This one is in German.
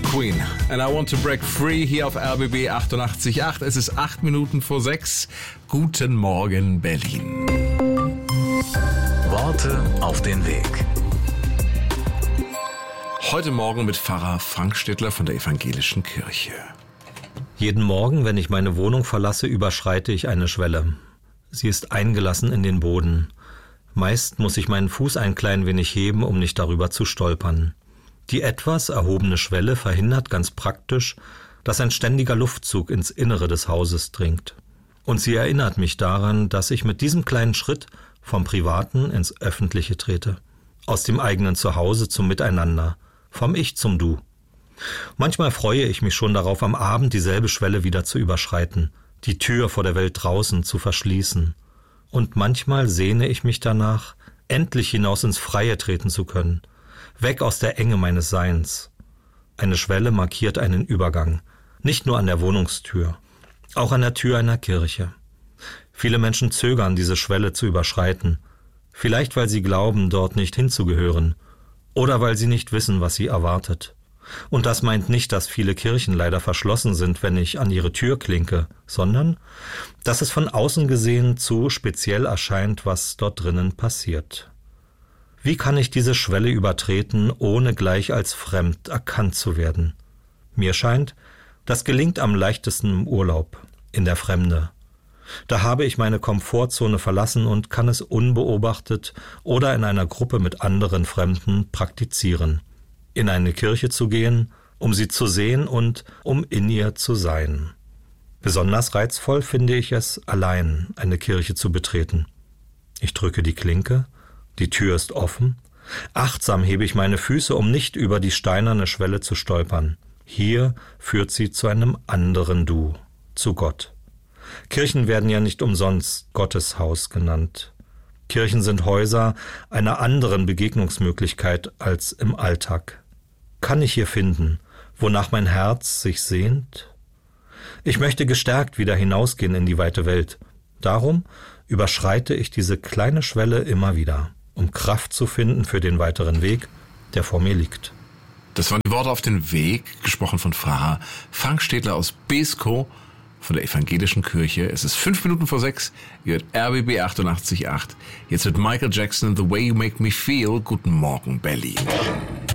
Queen. And I want to break free hier auf RBB 88.8. Es ist 8 Minuten vor 6. Guten Morgen, Berlin. Worte auf den Weg. Heute Morgen mit Pfarrer Frank Stedler von der Evangelischen Kirche. Jeden Morgen, wenn ich meine Wohnung verlasse, überschreite ich eine Schwelle. Sie ist eingelassen in den Boden. Meist muss ich meinen Fuß ein klein wenig heben, um nicht darüber zu stolpern. Die etwas erhobene Schwelle verhindert ganz praktisch, dass ein ständiger Luftzug ins Innere des Hauses dringt. Und sie erinnert mich daran, dass ich mit diesem kleinen Schritt vom Privaten ins Öffentliche trete. Aus dem eigenen Zuhause zum Miteinander, vom Ich zum Du. Manchmal freue ich mich schon darauf, am Abend dieselbe Schwelle wieder zu überschreiten, die Tür vor der Welt draußen zu verschließen. Und manchmal sehne ich mich danach, endlich hinaus ins Freie treten zu können, weg aus der Enge meines Seins. Eine Schwelle markiert einen Übergang, nicht nur an der Wohnungstür, auch an der Tür einer Kirche. Viele Menschen zögern, diese Schwelle zu überschreiten, vielleicht weil sie glauben, dort nicht hinzugehören, oder weil sie nicht wissen, was sie erwartet. Und das meint nicht, dass viele Kirchen leider verschlossen sind, wenn ich an ihre Tür klinke, sondern dass es von außen gesehen zu speziell erscheint, was dort drinnen passiert. Wie kann ich diese Schwelle übertreten, ohne gleich als fremd erkannt zu werden? Mir scheint, das gelingt am leichtesten im Urlaub, in der Fremde. Da habe ich meine Komfortzone verlassen und kann es unbeobachtet oder in einer Gruppe mit anderen Fremden praktizieren. In eine Kirche zu gehen, um sie zu sehen und um in ihr zu sein. Besonders reizvoll finde ich es, allein eine Kirche zu betreten. Ich drücke die Klinke, die Tür ist offen. Achtsam hebe ich meine Füße, um nicht über die steinerne Schwelle zu stolpern. Hier führt sie zu einem anderen Du, zu Gott. Kirchen werden ja nicht umsonst Gotteshaus genannt. Kirchen sind Häuser einer anderen Begegnungsmöglichkeit als im Alltag. Kann ich hier finden, wonach mein Herz sich sehnt? Ich möchte gestärkt wieder hinausgehen in die weite Welt. Darum überschreite ich diese kleine Schwelle immer wieder, um Kraft zu finden für den weiteren Weg, der vor mir liegt. Das waren die Worte auf den Weg, gesprochen von Pfarrer Frank Stedler aus Beeskow von der Evangelischen Kirche. Es ist 5 Minuten vor 6, ihr hört RBB 88.8. Jetzt wird Michael Jackson, The Way You Make Me Feel. Guten Morgen, Berlin.